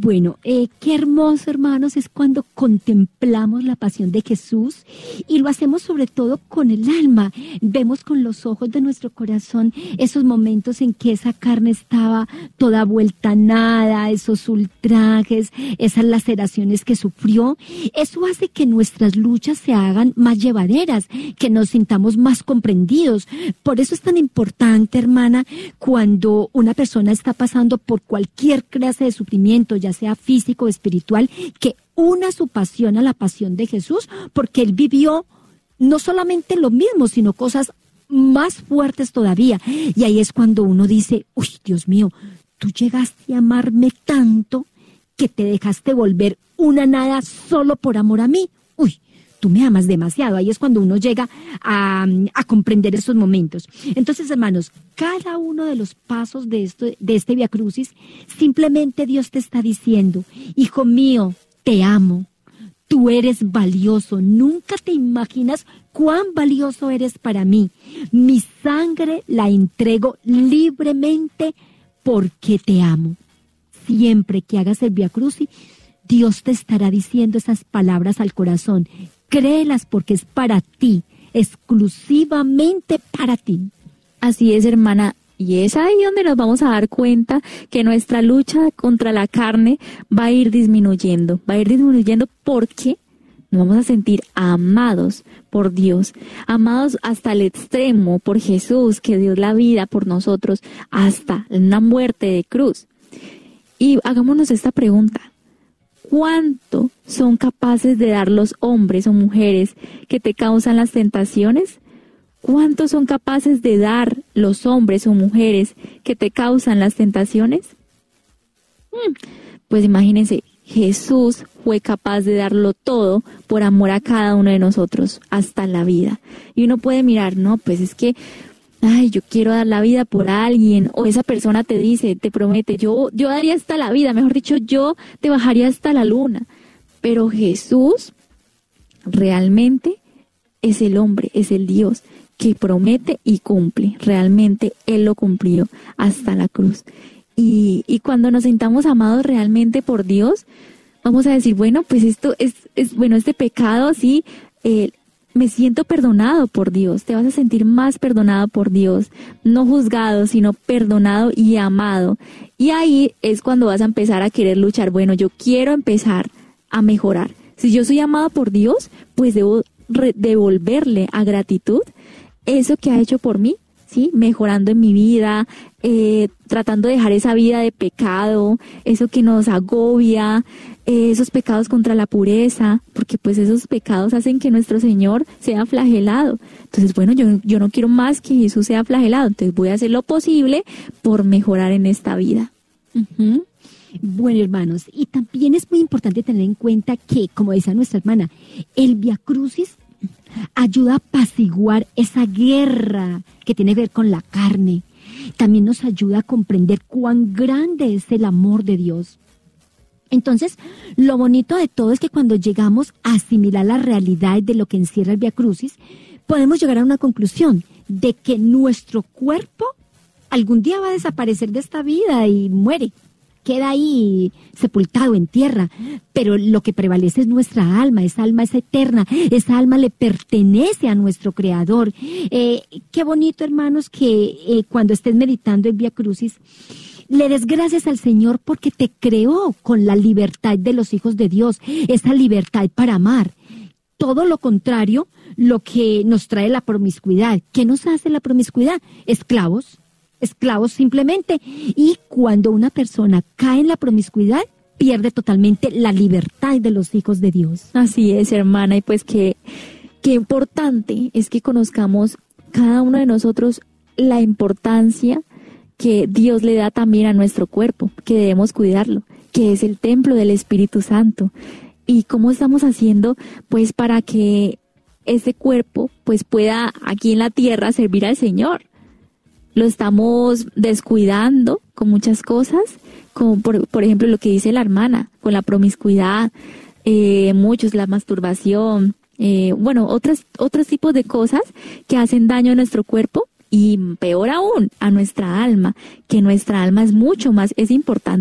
Bueno, qué hermoso, hermanos, es cuando contemplamos la pasión de Jesús y lo hacemos sobre todo con el alma. Vemos con los ojos de nuestro corazón esos momentos en que esa carne estaba toda vuelta a nada, esos ultrajes, esas laceraciones que sufrió. Eso hace que nuestras luchas se hagan más llevaderas, que nos sintamos más comprendidos. Por eso es tan importante, hermana, cuando una persona está pasando por cualquier clase de sufrimiento, ya sea físico o espiritual, que una su pasión a la pasión de Jesús, porque Él vivió no solamente lo mismo, sino cosas más fuertes todavía. Y ahí es cuando uno dice, uy, Dios mío, tú llegaste a amarme tanto que te dejaste volver una nada solo por amor a mí. Uy, tú me amas demasiado. Ahí es cuando uno llega a comprender esos momentos. Entonces, hermanos, cada uno de los pasos de este Vía Crucis, simplemente Dios te está diciendo, hijo mío, te amo. Tú eres valioso. Nunca te imaginas cuán valioso eres para mí. Mi sangre la entrego libremente porque te amo. Siempre que hagas el Vía Crucis, Dios te estará diciendo esas palabras al corazón. Créelas porque es para ti, exclusivamente para ti. Así es, hermana, y es ahí donde nos vamos a dar cuenta que nuestra lucha contra la carne va a ir disminuyendo porque nos vamos a sentir amados por Dios, amados hasta el extremo por Jesús, que dio la vida por nosotros hasta una muerte de cruz. Y hagámonos esta pregunta. ¿Cuánto son capaces de dar los hombres o mujeres que te causan las tentaciones? ¿Cuánto son capaces de dar los hombres o mujeres que te causan las tentaciones? Pues imagínense, Jesús fue capaz de darlo todo por amor a cada uno de nosotros, hasta la vida. Y uno puede mirar, no, pues es que yo quiero dar la vida por alguien, o esa persona te dice, te promete, yo daría hasta la vida, mejor dicho, yo te bajaría hasta la luna. Pero Jesús realmente es el hombre, es el Dios que promete y cumple. Realmente Él lo cumplió hasta la cruz. Y cuando nos sintamos amados realmente por Dios, vamos a decir, bueno, pues esto es bueno, este pecado, sí, me siento perdonado por Dios. Te vas a sentir más perdonado por Dios, no juzgado, sino perdonado y amado. Y ahí es cuando vas a empezar a querer luchar. Bueno, yo quiero empezar a mejorar. Si yo soy amado por Dios, pues debo devolverle a gratitud eso que ha hecho por mí, ¿sí? Mejorando en mi vida, tratando de dejar esa vida de pecado, eso que nos agobia, esos pecados contra la pureza, porque pues esos pecados hacen que nuestro Señor sea flagelado. Entonces, bueno, yo no quiero más que Jesús sea flagelado, entonces voy a hacer lo posible por mejorar en esta vida. Uh-huh. Bueno, hermanos, y también es muy importante tener en cuenta que, como decía nuestra hermana, el Vía Crucis ayuda a apaciguar esa guerra que tiene que ver con la carne. También nos ayuda a comprender cuán grande es el amor de Dios. Entonces, lo bonito de todo es que cuando llegamos a asimilar la realidad de lo que encierra el Vía Crucis, podemos llegar a una conclusión de que nuestro cuerpo algún día va a desaparecer de esta vida y muere. Queda ahí sepultado en tierra, pero lo que prevalece es nuestra alma. Esa alma es eterna, esa alma le pertenece a nuestro Creador. Qué bonito, hermanos, que cuando estés meditando en Vía Crucis, le des gracias al Señor porque te creó con la libertad de los hijos de Dios, esa libertad para amar. Todo lo contrario, lo que nos trae la promiscuidad. ¿Qué nos hace la promiscuidad? Esclavos simplemente. Y cuando una persona cae en la promiscuidad, pierde totalmente la libertad de los hijos de Dios. Así es, hermana, y pues qué importante es que conozcamos cada uno de nosotros la importancia que Dios le da también a nuestro cuerpo, que debemos cuidarlo, que es el templo del Espíritu Santo. Y cómo estamos haciendo, pues, para que ese cuerpo, pues, pueda aquí en la tierra servir al Señor. Lo estamos descuidando con muchas cosas, como por ejemplo lo que dice la hermana, con la promiscuidad, muchos la masturbación, otros tipos de cosas que hacen daño a nuestro cuerpo y peor aún a nuestra alma, que nuestra alma es mucho más, es importante